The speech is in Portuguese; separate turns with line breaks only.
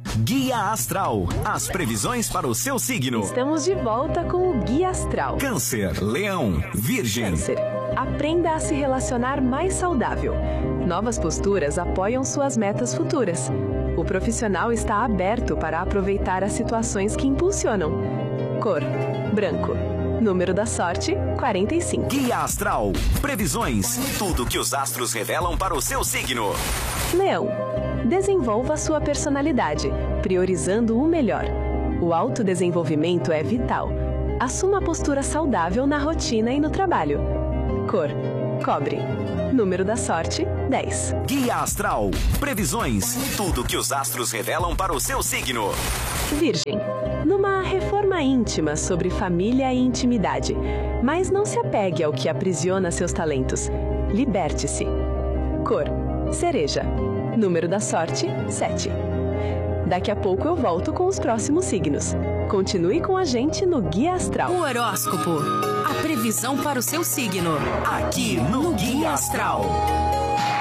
Guia Astral. As previsões para o seu signo.
Estamos de volta com o Guia Astral.
Câncer, Leão, Virgem.
Câncer. Aprenda a se relacionar mais saudável. Novas posturas apoiam suas metas futuras. O profissional está aberto para aproveitar as situações que impulsionam. Cor: branco. Número da sorte: 45.
Guia Astral. Previsões. Tudo que os astros revelam para o seu signo.
Leão. Desenvolva sua personalidade, priorizando o melhor. O autodesenvolvimento é vital. Assuma a postura saudável na rotina e no trabalho. Cor: cobre. Número da sorte: 10.
Guia Astral. Previsões. Tudo que os astros revelam para o seu signo.
Virgem. Numa reforma íntima sobre família e intimidade. Mas não se apegue ao que aprisiona seus talentos. Liberte-se. Cor: cereja. Número da sorte: 7. Daqui a pouco eu volto com os próximos signos. Continue com a gente no Guia Astral.
O horóscopo. A previsão para o seu signo.
Aqui no Guia Astral.